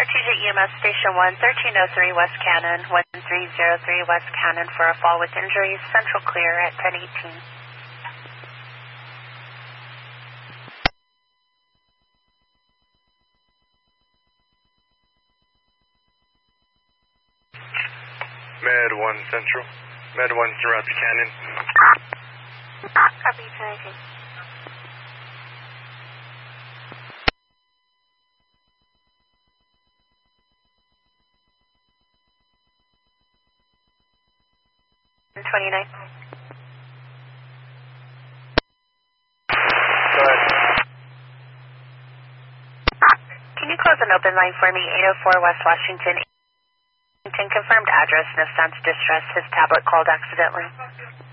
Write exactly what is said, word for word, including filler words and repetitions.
T J E M S Station one, thirteen oh three West Cannon, one three oh three West Cannon for a fall with injuries. Central clear at ten eighteen. Med one Central. Med one throughout the canyon. Copy, ten eighteen. twenty-nine. Go ahead. Can you close an open line for me? eight oh four West Washington. Confirmed address, no sense distress. His tablet called accidentally.